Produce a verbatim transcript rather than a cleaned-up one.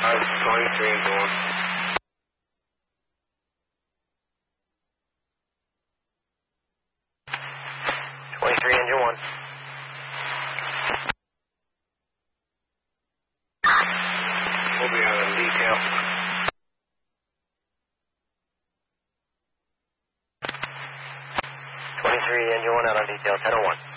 Uh, twenty-three engine one. twenty-three engine one. We'll be out on detail. twenty-three engine one out on detail, ten oh one.